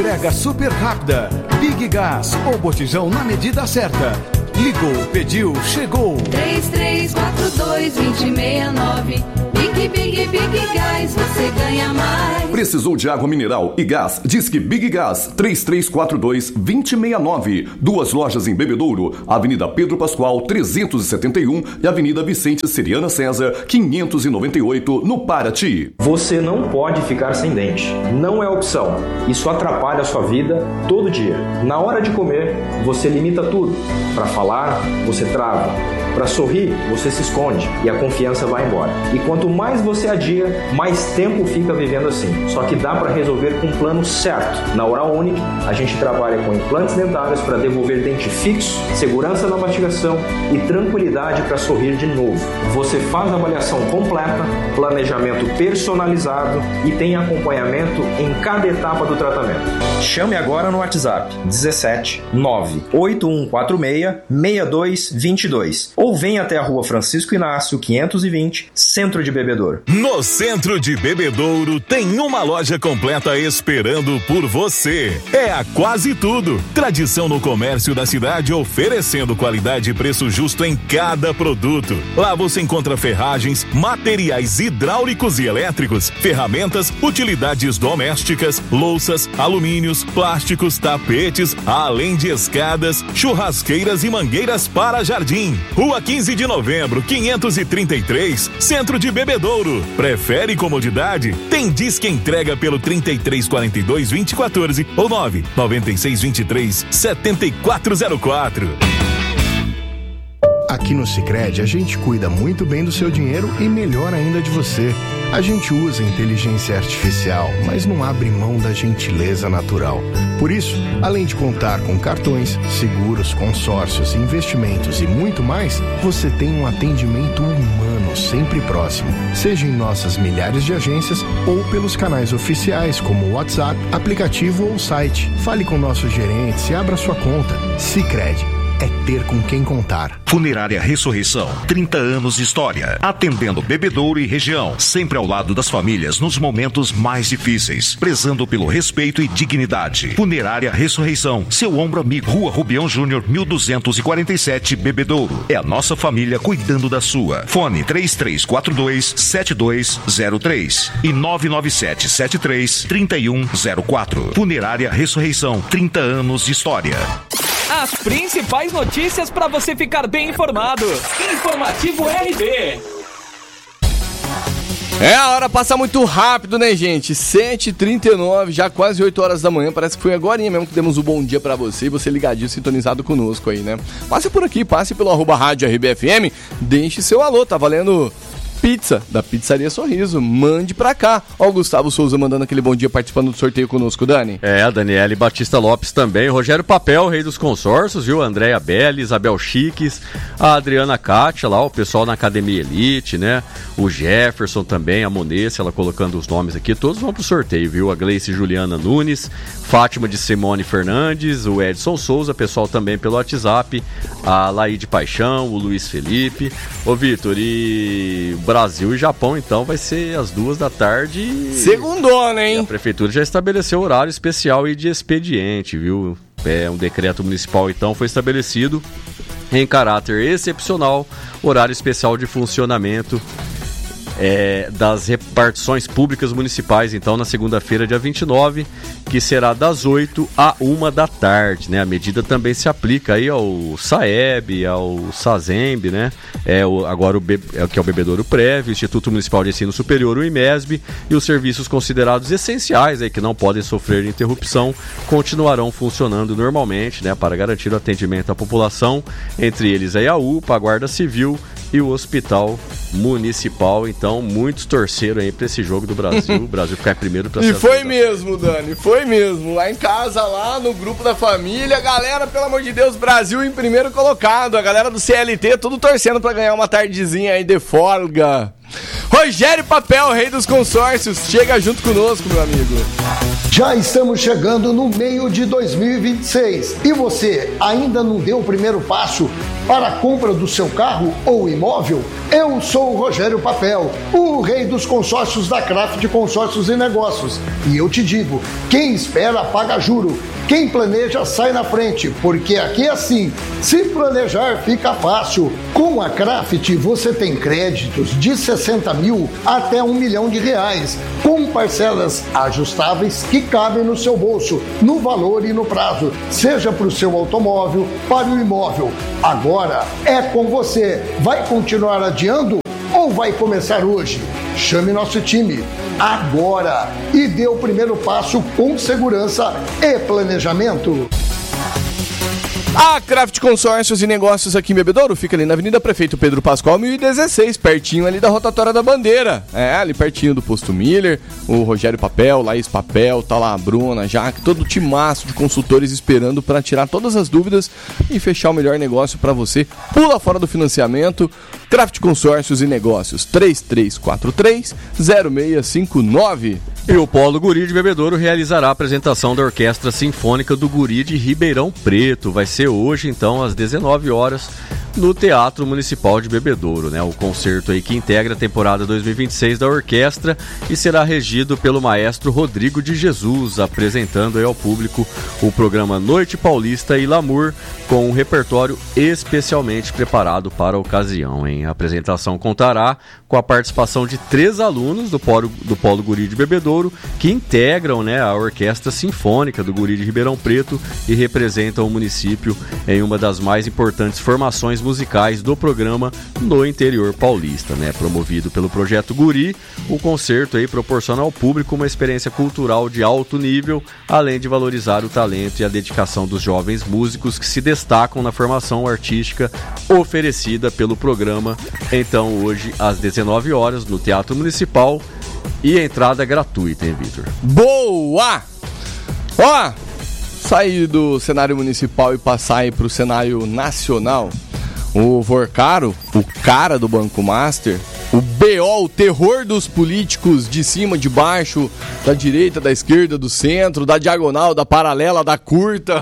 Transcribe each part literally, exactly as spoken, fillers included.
Entrega super rápida. Big Gas, o botijão na medida certa. Ligou, pediu, chegou. três três quatro dois, dois zero seis nove. Big, Big, Big Gas, você ganha mais. Precisou de água mineral e gás? Disque Big Gas, três três quatro dois, dois zero seis nove. Duas lojas em Bebedouro, Avenida Pedro Pascoal, trezentos e setenta e um e Avenida Vicente Seriana César, quinhentos e noventa e oito, no Paraty. Você não pode ficar sem dente. Não é opção. Isso atrapalha a sua vida todo dia. Na hora de comer, você limita tudo. Para falar, você trava. Para sorrir, você se esconde e a confiança vai embora. E quanto mais você adia, mais tempo fica vivendo assim. Só que dá para resolver com um plano certo. Na Oral Unique, a gente trabalha com implantes dentários para devolver dente fixo, segurança na mastigação e tranquilidade para sorrir de novo. Você faz a avaliação completa, planejamento personalizado e tem acompanhamento em cada etapa do tratamento. Chame agora no WhatsApp dezessete nove oito um quatro seis seis dois dois dois ou venha até a Rua Francisco Inácio quinhentos e vinte, Centro de Bebedouro. No Centro de Bebedouro tem uma loja completa esperando por você. É a Quase Tudo. Tradição no comércio da cidade, oferecendo qualidade e preço justo em cada produto. Lá você encontra ferragens, materiais hidráulicos e elétricos, ferramentas, utilidades domésticas, louças, alumínios, plásticos, tapetes, além de escadas, churrasqueiras e mangueiras para jardim. Rua quinze de novembro, quinhentos e trinta e três, Centro de Bebedouro. Prefere comodidade? Tem disque entrega pelo trinta e três quarenta e dois, vinte e quatorze ou nove noventa e seis, vinte e três, setenta e quatro zero quatro. Aqui no Sicredi a gente cuida muito bem do seu dinheiro e melhor ainda de você. A gente usa inteligência artificial, mas não abre mão da gentileza natural. Por isso, além de contar com cartões, seguros, consórcios, investimentos e muito mais, você tem um atendimento humano sempre próximo, seja em nossas milhares de agências ou pelos canais oficiais como WhatsApp, aplicativo ou site. Fale com nossos gerentes e abra sua conta. Sicredi. É ter com quem contar. Funerária Ressurreição, trinta anos de história, atendendo Bebedouro e região, sempre ao lado das famílias nos momentos mais difíceis, prezando pelo respeito e dignidade. Funerária Ressurreição, seu ombro amigo, Rua Rubião Júnior, mil duzentos e quarenta e sete, Bebedouro. É a nossa família cuidando da sua. Fone três três quatro dois, sete dois zero três e nove nove sete sete três, três um zero quatro. Funerária Ressurreição, trinta anos de história. As principais notícias para você ficar bem informado. Informativo R B. É, a hora passa muito rápido, né, gente? sete e trinta e nove, já quase oito horas da manhã. Parece que foi agorinha mesmo que demos um bom dia pra você. E você ligadinho, sintonizado conosco aí, né? Passe por aqui, passe pelo arroba rádio R B F M. Deixe seu alô, tá valendo pizza da Pizzaria Sorriso. Mande pra cá. Ó o Gustavo Souza mandando aquele bom dia, participando do sorteio conosco, Dani. É, a Daniele Batista Lopes também, Rogério Papel, rei dos consórcios, viu? Andréia Belli, Isabel Chiques, a Adriana Kátia lá, o pessoal na Academia Elite, né? O Jefferson também, a Monesse, ela colocando os nomes aqui, todos vão pro sorteio, viu? A Gleice Juliana Nunes, Fátima de Simone Fernandes, o Edson Souza, pessoal também pelo WhatsApp, a Laíde Paixão, o Luiz Felipe. Ô, Vitor, e Brasil e Japão, então, vai ser às duas da tarde. Segundona, hein? E a prefeitura já estabeleceu horário especial e de expediente, viu? É, um decreto municipal, então, foi estabelecido em caráter excepcional, horário especial de funcionamento É, das repartições públicas municipais, então, na segunda-feira, dia vinte e nove, que será das oito à uma da tarde, né? A medida também se aplica aí ao SAEB, ao SASEMB, né? É, o, agora o, Be- é, que é o Bebedouro Prévio, o Instituto Municipal de Ensino Superior, o IMESB, e os serviços considerados essenciais, aí, que não podem sofrer interrupção, continuarão funcionando normalmente, né? Para garantir o atendimento à população, entre eles aí a U P A, a Guarda Civil e o Hospital Municipal. Então, muitos torceram aí pra esse jogo do Brasil. O Brasil ficar em primeiro pra E foi mesmo, Dani, foi mesmo. Lá em casa, lá no grupo da família, galera, pelo amor de Deus, Brasil em primeiro colocado. A galera do C L T, tudo torcendo pra ganhar uma tardezinha aí de folga. Rogério Papel, rei dos consórcios, chega junto conosco, meu amigo. Já estamos chegando no meio de dois mil e vinte e seis e você ainda não deu o primeiro passo para a compra do seu carro ou imóvel? Eu sou o Rogério Papel, o rei dos consórcios da Craft Consórcios e Negócios. E eu te digo, quem espera paga juro. Quem planeja sai na frente, porque aqui é assim, se planejar fica fácil. Com a Craft você tem créditos de sessenta mil até um milhão de reais, com parcelas ajustáveis que cabem no seu bolso, no valor e no prazo, seja para o seu automóvel, para o imóvel. Agora é com você. Vai continuar adiando ou vai começar hoje? Chame nosso time agora e dê o primeiro passo com segurança e planejamento. A Craft Consórcios e Negócios aqui em Bebedouro fica ali na Avenida Prefeito Pedro Pascoal, mil e dezesseis, pertinho ali da Rotatória da Bandeira. É, ali pertinho do Posto Miller, o Rogério Papel, Laís Papel, tá lá a Bruna, a Jaque, todo o timaço de consultores esperando para tirar todas as dúvidas e fechar o melhor negócio para você. Pula fora do financiamento. Craft Consórcios e Negócios, três três quatro três, zero seis cinco nove. E o Polo Guri de Bebedouro realizará a apresentação da Orquestra Sinfônica do Guri de Ribeirão Preto. Vai ser hoje, então, às dezenove horas, no Teatro Municipal de Bebedouro, né? O concerto aí que integra a temporada dois mil e vinte e seis da orquestra e será regido pelo maestro Rodrigo de Jesus, apresentando aí ao público o programa Noite Paulista e Lamour, com um repertório especialmente preparado para a ocasião, hein? A apresentação contará com a participação de três alunos do Polo, do Polo Guri de Bebedouro, que integram, né, a Orquestra Sinfônica do Guri de Ribeirão Preto e representam o município em uma das mais importantes formações musicais do programa no interior paulista, né? Promovido pelo Projeto Guri, o concerto aí proporciona ao público uma experiência cultural de alto nível, além de valorizar o talento e a dedicação dos jovens músicos que se destacam na formação artística oferecida pelo programa. Então, hoje, às dezenove horas, no Teatro Municipal, e a entrada gratuita, hein, Vitor? Boa! Ó, sair do cenário municipal e passar aí pro cenário nacional. O Vorcaro, o cara do Banco Master, o B O, o terror dos políticos de cima, de baixo, da direita, da esquerda, do centro, da diagonal, da paralela, da curta.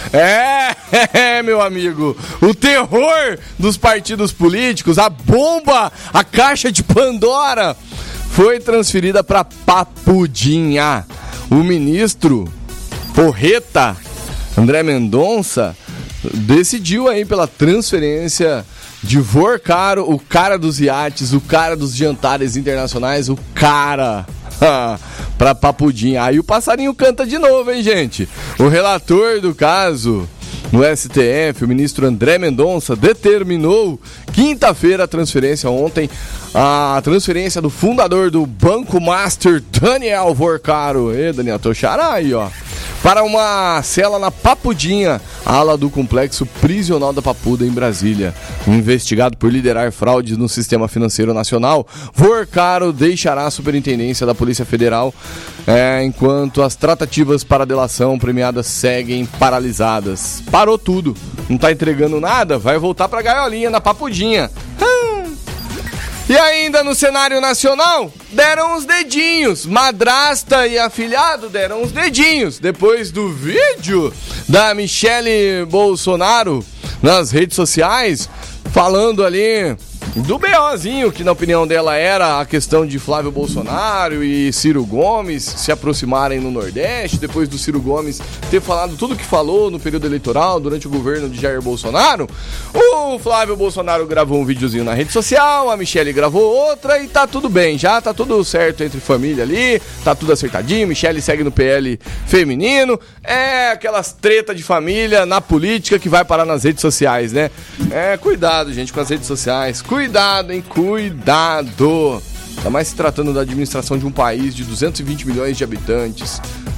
É, é, meu amigo, o terror dos partidos políticos, a bomba, a caixa de Pandora foi transferida para Papudinha. O ministro Porreta, André Mendonça, decidiu aí pela transferência de Vorcaro, o cara dos iates, o cara dos jantares internacionais, o cara pra Papudinha. Aí o passarinho canta de novo, hein, gente? O relator do caso no S T F, o ministro André Mendonça, determinou quinta-feira a transferência, ontem, a transferência do fundador do Banco Master, Daniel Vorcaro. E Daniel, tô xará aí, ó. Para uma cela na Papudinha, ala do complexo prisional da Papuda, em Brasília. Investigado por liderar fraudes no sistema financeiro nacional, Vorcaro deixará a superintendência da Polícia Federal, é, enquanto as tratativas para a delação premiada seguem paralisadas. Parou tudo, não tá entregando nada, vai voltar pra gaiolinha na Papudinha. E ainda no cenário nacional, deram uns dedinhos. Madrasta e afilhado deram uns dedinhos. Depois do vídeo da Michele Bolsonaro nas redes sociais, falando ali do BOzinho, que na opinião dela era a questão de Flávio Bolsonaro e Ciro Gomes se aproximarem no Nordeste, depois do Ciro Gomes ter falado tudo o que falou no período eleitoral, durante o governo de Jair Bolsonaro. O Flávio Bolsonaro gravou um videozinho na rede social, a Michele gravou outra e tá tudo bem, já tá tudo certo entre família ali, tá tudo acertadinho. Michele segue no P L feminino, é aquelas treta de família na política que vai parar nas redes sociais, né? É, cuidado, gente, com as redes sociais, cuidado, hein, cuidado. Ainda mais se tratando da administração de um país de duzentos e vinte milhões de habitantes.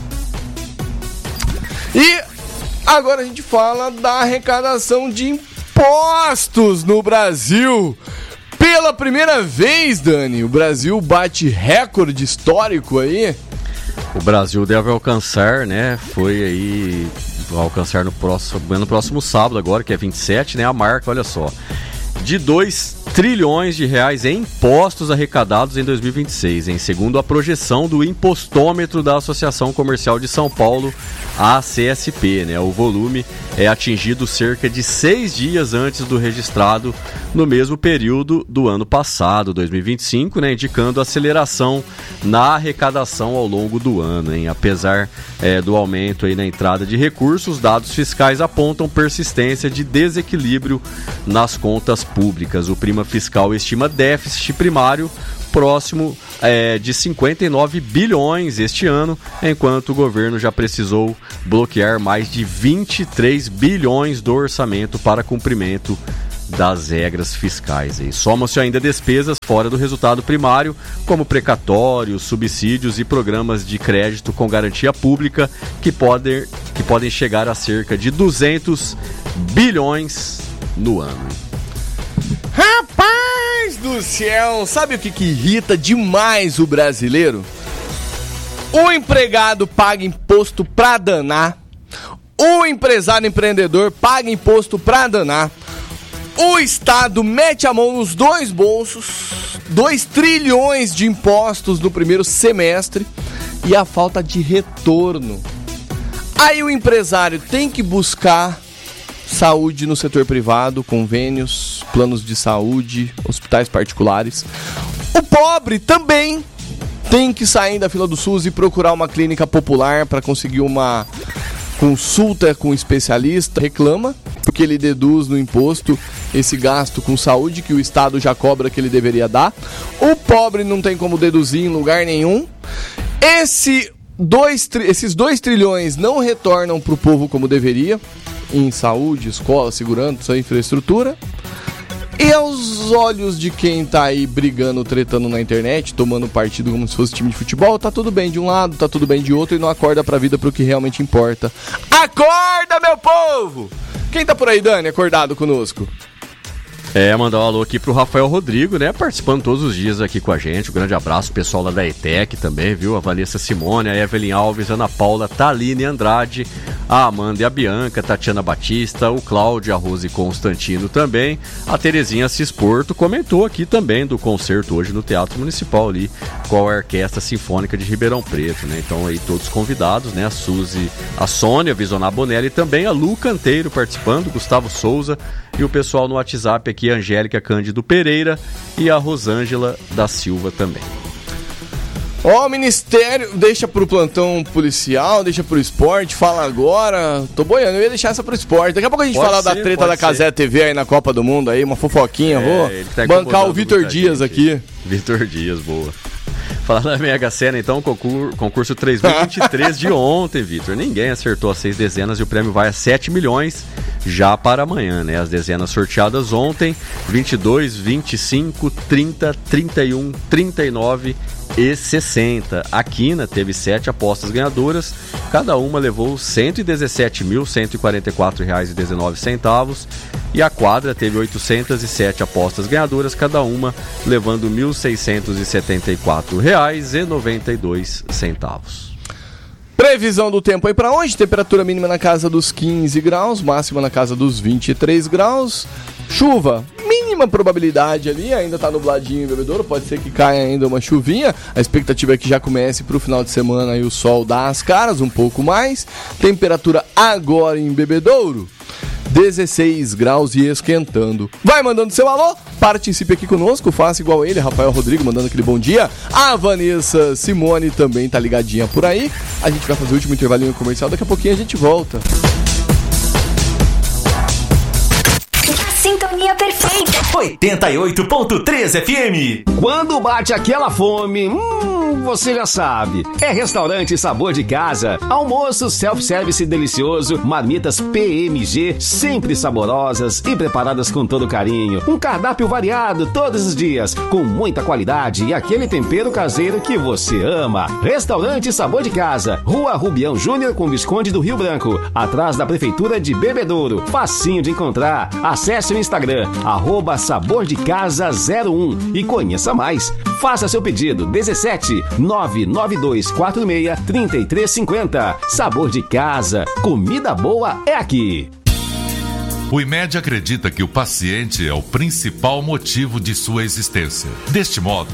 E agora a gente fala da arrecadação de impostos no Brasil. Pela primeira vez, Dani, o Brasil bate recorde histórico aí. O Brasil deve alcançar, né? Foi aí alcançar no próximo, no próximo sábado agora, que é vinte e sete, né? A marca, olha só, de dois trilhões de reais em impostos arrecadados em dois mil e vinte e seis, hein? Segundo a projeção do impostômetro da Associação Comercial de São Paulo, a A C S P, né? O volume é atingido cerca de seis dias antes do registrado no mesmo período do ano passado, dois mil e vinte e cinco, né? Indicando aceleração na arrecadação ao longo do ano, hein? Apesar é, do aumento aí na entrada de recursos, dados fiscais apontam persistência de desequilíbrio nas contas públicas. O Prima Fiscal estima déficit primário próximo é, de cinquenta e nove bilhões este ano, enquanto o governo já precisou bloquear mais de vinte e três bilhões do orçamento para cumprimento das regras fiscais. E somam-se ainda despesas fora do resultado primário, como precatórios, subsídios e programas de crédito com garantia pública, que podem, que podem chegar a cerca de duzentos bilhões no ano. Rapaz do céu, sabe o que, que irrita demais o brasileiro? O empregado paga imposto pra danar, o empresário empreendedor paga imposto pra danar, o Estado mete a mão nos dois bolsos, dois trilhões de impostos no primeiro semestre e a falta de retorno. Aí o empresário tem que buscar saúde no setor privado, convênios, planos de saúde, hospitais particulares. O pobre também tem que sair da fila do SUS e procurar uma clínica popular para conseguir uma consulta com um especialista. Reclama, porque ele deduz no imposto esse gasto com saúde que o Estado já cobra que ele deveria dar. O pobre não tem como deduzir em lugar nenhum. Esse dois, esses dois trilhões não retornam para o povo como deveria, em saúde, escola, segurança, infraestrutura. E aos olhos de quem tá aí brigando, tretando na internet, tomando partido como se fosse time de futebol, tá tudo bem de um lado, tá tudo bem de outro, e não acorda pra vida, pro que realmente importa. Acorda, meu povo! Quem tá por aí, Dani, acordado conosco? É, mandar um alô aqui pro Rafael Rodrigo, né, participando todos os dias aqui com a gente. Um grande abraço, pessoal lá da E T E C também, viu? A Vanessa Simone, a Evelyn Alves, a Ana Paula, Taline Andrade, a Amanda e a Bianca, Tatiana Batista, o Cláudio, a Rose Constantino também. A Terezinha Cisporto comentou aqui também do concerto hoje no Teatro Municipal ali, com a Orquestra Sinfônica de Ribeirão Preto, né? Então aí todos convidados, né? A Suzy, a Sônia Visonar Bonelli e também a Lu Canteiro participando, Gustavo Souza e o pessoal no WhatsApp aqui, a Angélica Cândido Pereira e a Rosângela da Silva também. Ó, oh, o Ministério deixa pro plantão policial, deixa pro esporte, fala agora. Tô boiando, eu ia deixar essa pro esporte. Daqui a pouco a gente Pode fala ser, da treta da Cazé T V aí na Copa do Mundo, aí, uma fofoquinha, É, vou ele tá bancar o incomodando Vitor muita Dias gente. aqui. Vitor Dias, boa. Falar da Mega Sena, então, concurso, concurso três mil e vinte e três de ontem, Vitor. Ninguém acertou as seis dezenas e o prêmio vai a sete milhões já para amanhã, né? As dezenas sorteadas ontem, vinte e dois, vinte e cinco, trinta, trinta e um, trinta e nove e sessenta. A Quina teve sete apostas ganhadoras, cada uma levou cento e dezessete mil, cento e quarenta e quatro reais e dezenove centavos. E a Quadra teve oitocentas e sete apostas ganhadoras, cada uma levando mil seiscentos e setenta e quatro reais e noventa e dois centavos. Previsão do tempo aí pra hoje, temperatura mínima na casa dos quinze graus, máxima na casa dos vinte e três graus. Chuva, mínima probabilidade ali, ainda tá nubladinho em Bebedouro, pode ser que caia ainda uma chuvinha. A expectativa é que já comece pro final de semana e o sol dá as caras um pouco mais. Temperatura agora em Bebedouro, dezesseis graus e esquentando. Vai mandando seu alô, participe aqui conosco, faça igual ele, Rafael Rodrigo mandando aquele bom dia. A Vanessa Simone também tá ligadinha por aí. A gente vai fazer o último intervalinho comercial, daqui a pouquinho a gente volta. Sintonia perfeita. oitenta e oito ponto três F M. Quando bate aquela fome, hum, você já sabe. É Restaurante Sabor de Casa. Almoço self-service delicioso, marmitas P M G, sempre saborosas e preparadas com todo carinho. Um cardápio variado todos os dias, com muita qualidade e aquele tempero caseiro que você ama. Restaurante Sabor de Casa, Rua Rubião Júnior com Visconde do Rio Branco, atrás da Prefeitura de Bebedouro. Facinho de encontrar. Acesse o Instagram, arroba Sabor de Casa zero um e conheça mais. Faça seu pedido, dezessete, nove nove dois quatro seis, três três cinco zero. Sabor de Casa, comida boa é aqui. O IMED acredita que o paciente é o principal motivo de sua existência. Deste modo,